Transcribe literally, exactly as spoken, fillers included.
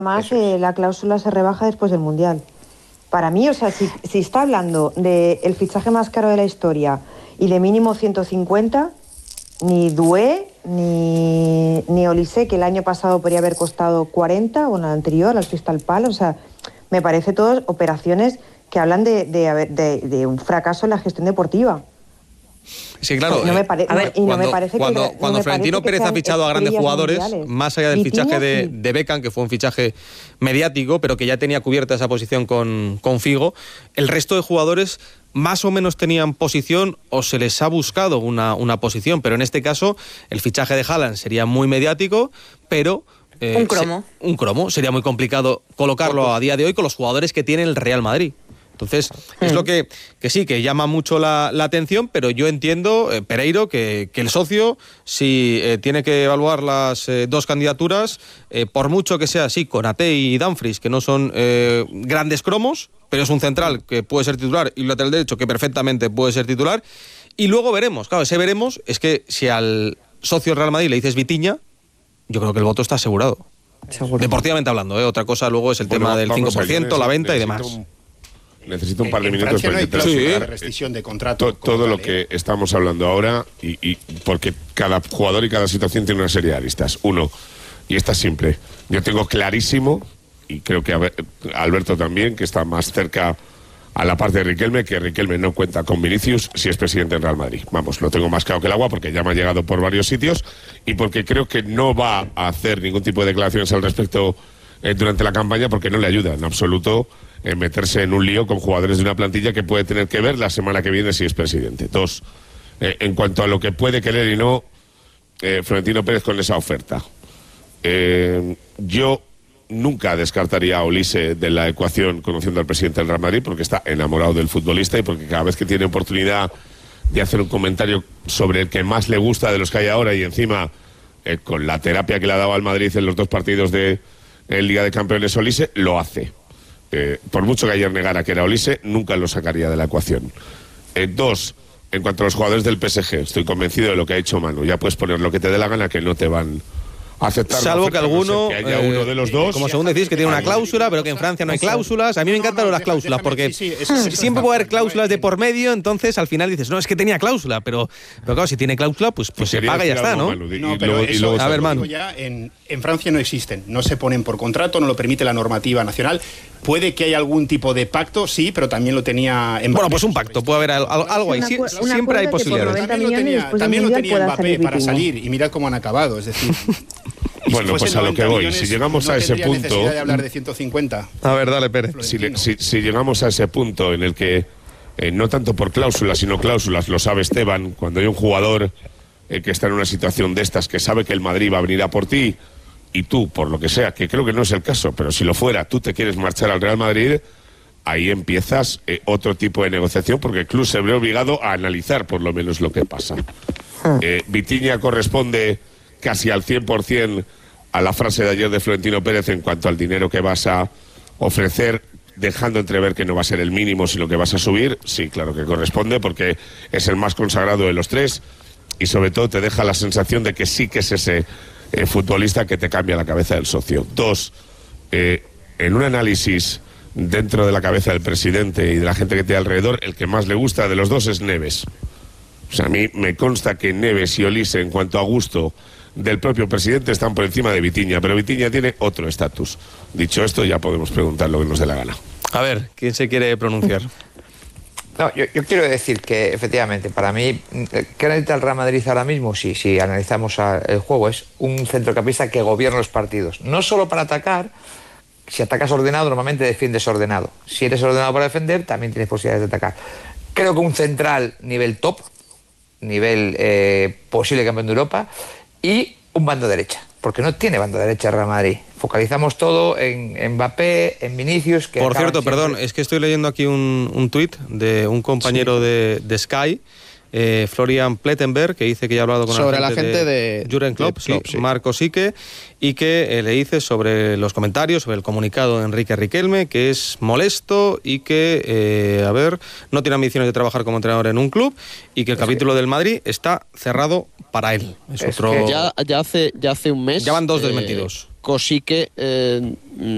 Más eh, la cláusula se rebaja después del Mundial. Para mí, o sea, si, si está hablando del fichaje más caro de la historia y de mínimo ciento cincuenta, ni Doué ni, ni Olise, que el año pasado podría haber costado cuarenta, o en el anterior, al Crystal Palace, o sea, me parece todas operaciones que hablan de, de, de, de un fracaso en la gestión deportiva. Sí, claro. No me pare- a ver, y no cuando, me parece cuando, que, cuando no me Florentino parece Pérez ha fichado a grandes jugadores, mundiales. más allá del Vitinha, fichaje de, sí. de Beckham, que fue un fichaje mediático, pero que ya tenía cubierta esa posición con, con Figo, el resto de jugadores más o menos tenían posición o se les ha buscado una, una posición, pero en este caso el fichaje de Haaland sería muy mediático, pero... Eh, un cromo. Se, un cromo. Sería muy complicado colocarlo a día de hoy con los jugadores que tiene el Real Madrid. Entonces, mm. es lo que, que sí, que llama mucho la, la atención, pero yo entiendo, eh, Pereiro, que, que el socio, si eh, tiene que evaluar las eh, dos candidaturas, eh, por mucho que sea así, Konaté y Dumfries, que no son eh, grandes cromos, pero es un central que puede ser titular y un lateral derecho que perfectamente puede ser titular, y luego veremos, claro, ese veremos es que si al socio Real Madrid le dices Vitinha, yo creo que el voto está asegurado. Seguro. Deportivamente hablando, ¿eh? Otra cosa luego es el bueno, tema del cinco por ciento, la venta y demás. Un, necesito un par de en minutos para para no hay sí, de rescisión de contrato. To, todo tal, lo ¿eh? que estamos hablando ahora, y, y porque cada jugador y cada situación tiene una serie de aristas. Uno, y esta es simple, yo tengo clarísimo, y creo que Alberto también, que está más cerca a la parte de Riquelme, que Riquelme no cuenta con Vinicius si es presidente del Real Madrid. Vamos, lo tengo más claro que el agua porque ya me ha llegado por varios sitios y porque creo que no va a hacer ningún tipo de declaraciones al respecto eh, durante la campaña porque no le ayuda en absoluto eh, meterse en un lío con jugadores de una plantilla que puede tener que ver la semana que viene si es presidente. Dos, eh, en cuanto a lo que puede querer y no eh, Florentino Pérez con esa oferta. Eh, yo... Nunca descartaría a Olise de la ecuación conociendo al presidente del Real Madrid porque está enamorado del futbolista y porque cada vez que tiene oportunidad de hacer un comentario sobre el que más le gusta de los que hay ahora y encima eh, con la terapia que le ha dado al Madrid en los dos partidos de eh, Liga de Campeones Olise, lo hace. Eh, por mucho que ayer negara que era Olise, nunca lo sacaría de la ecuación. Eh, dos, en cuanto a los jugadores del P S G, estoy convencido de lo que ha hecho Manu. Ya puedes poner lo que te dé la gana que no te van... Aceptar salvo oferta, que alguno, no sé, que haya uno de los dos. Como según decís, que tiene una cláusula, pero que en Francia no hay cláusulas. A mí me encantan las cláusulas, porque siempre puede haber cláusulas de por medio, entonces al final dices, no, es que tenía cláusula, pero, pero claro, si tiene cláusula, pues, pues se paga y ya está, ¿no? Manu, no, pero eso, y luego, a ver, Manu. Ya en, en Francia no existen, no se ponen por contrato, no lo permite la normativa nacional. Puede que haya algún tipo de pacto, sí, pero también lo tenía en Bueno, pues un pacto, puede haber algo, algo ahí, sí, siempre hay posibilidades. También lo tenía, también lo tenía Mbappé para salir, y mirad cómo han acabado, es decir... Bueno, pues a lo que voy, si llegamos no a ese punto... de hablar de ciento cincuenta. A ver, dale, Pérez. Si, si, si llegamos a ese punto en el que, eh, no tanto por cláusulas, sino cláusulas, lo sabe Esteban, cuando hay un jugador eh, que está en una situación de estas, que sabe que el Madrid va a venir a por ti, y tú, por lo que sea, que creo que no es el caso, pero si lo fuera, tú te quieres marchar al Real Madrid, ahí empiezas eh, otro tipo de negociación, porque el club se ve obligado a analizar por lo menos lo que pasa. Eh, Vitinha corresponde casi al cien por ciento a la frase de ayer de Florentino Pérez en cuanto al dinero que vas a ofrecer, dejando entrever que no va a ser el mínimo, sino que vas a subir. Sí, claro que corresponde, porque es el más consagrado de los tres y sobre todo te deja la sensación de que sí que es ese eh, futbolista que te cambia la cabeza del socio. Dos, eh, en un análisis dentro de la cabeza del presidente y de la gente que tiene alrededor, el que más le gusta de los dos es Neves. O sea, a mí me consta que Neves y Olise, en cuanto a gusto del propio presidente, están por encima de Vitinha, pero Vitinha tiene otro estatus. Dicho esto, ya podemos preguntar lo que nos dé la gana. A ver, ¿quién se quiere pronunciar? No, yo, yo quiero decir que, efectivamente, para mí, ¿qué necesita el Real Madrid ahora mismo? Si, si analizamos a, el juego, es un centrocampista que gobierna los partidos. No solo para atacar, si atacas ordenado, normalmente defiendes ordenado. Si eres ordenado para defender, también tienes posibilidades de atacar. Creo que un central nivel top, nivel eh, posible campeón de Europa, y un bando derecha, porque no tiene bando derecha el Real Madrid. Focalizamos todo en, en Mbappé, en Vinicius... Que Por cierto, siempre... perdón, es que estoy leyendo aquí un, un tuit de un compañero sí. de, de Sky, eh, Florian Plettenberg, que dice que ya ha hablado con sobre la gente, la gente de, de Jürgen Klopp, de Klopp sí, sí. Marco Sique, y que eh, le dice sobre los comentarios, sobre el comunicado de Enrique Riquelme, que es molesto y que, eh, a ver, no tiene ambiciones de trabajar como entrenador en un club y que el es capítulo que... del Madrid está cerrado para él. Es, es otro... que ya, ya, hace, ya hace un mes... Ya van dos desmentidos. Eh, Cosique... Eh,